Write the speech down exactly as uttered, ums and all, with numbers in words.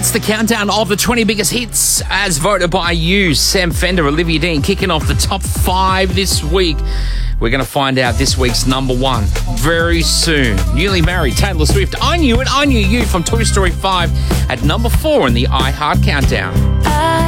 It's the countdown of the twenty biggest hits as voted by you. Sam Fender, Olivia Dean kicking off the top five this week. We're going to find out this week's number one very soon. Newly married Taylor Swift. I Knew It, I Knew You from Toy Story five at number four in the iHeart Countdown.